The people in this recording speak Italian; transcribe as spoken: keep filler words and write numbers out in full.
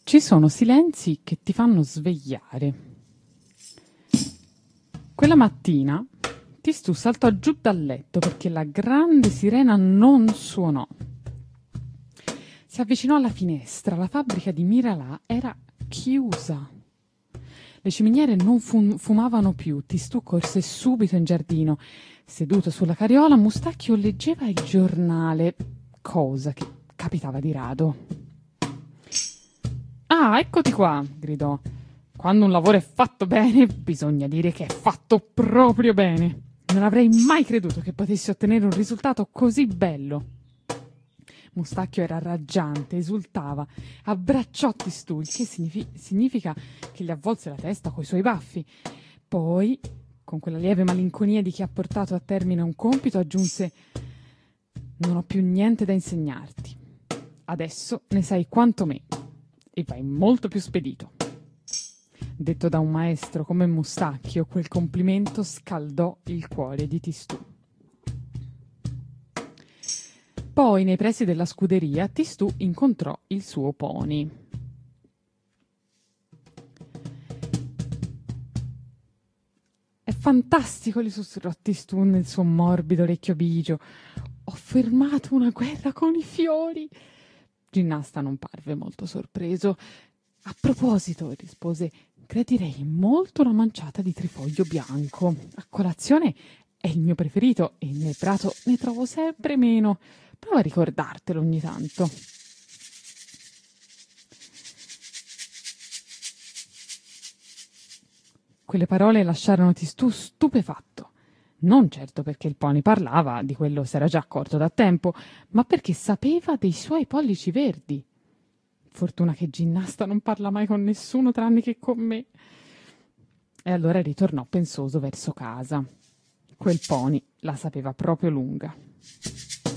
Ci sono silenzi che ti fanno svegliare. Quella mattina Tistù saltò giù dal letto perché la grande sirena non suonò. Si avvicinò alla finestra. La fabbrica di Miralà era chiusa. Le ciminiere non fum- fumavano più. Tistù corse subito in giardino. Seduto sulla carriola, Mustacchio leggeva il giornale, cosa che capitava di rado. «Ah, eccoti qua!» gridò. «Quando un lavoro è fatto bene, bisogna dire che è fatto proprio bene. Non avrei mai creduto che potessi ottenere un risultato così bello!» Mustacchio era raggiante, esultava, abbracciò Tistù, il che signifi- significa che gli avvolse la testa coi suoi baffi. Poi, con quella lieve malinconia di chi ha portato a termine un compito, aggiunse: «Non ho più niente da insegnarti. Adesso ne sai quanto me e vai molto più spedito». Detto da un maestro come Mustacchio, quel complimento scaldò il cuore di Tistù. Poi, nei pressi della scuderia, Tistù incontrò il suo pony. «È fantastico!» gli sussurrò Tistù nel suo morbido orecchio bigio. «Ho fermato una guerra con i fiori!» Ginnasta non parve molto sorpreso. «A proposito», rispose, «gradirei molto una manciata di trifoglio bianco. A colazione è il mio preferito e nel prato ne trovo sempre meno. Prova a ricordartelo ogni tanto». Quelle parole lasciarono Tistù stupefatto. Non certo perché il pony parlava, di quello s'era già accorto da tempo, ma perché sapeva dei suoi pollici verdi. Fortuna che Ginnasta non parla mai con nessuno tranne che con me. E allora ritornò pensoso verso casa. Quel pony la sapeva proprio lunga.